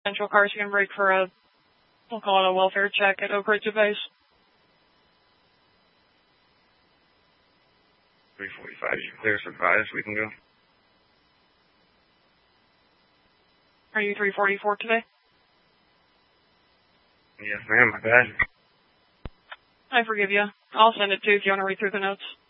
Central cars can break for a, we'll call it a welfare check at Oak Ridge Base. 345, you clear for advice, we can go. Are you 344 today? Yes, ma'am, my bad. I forgive you. I'll send it to you if you want to read through the notes.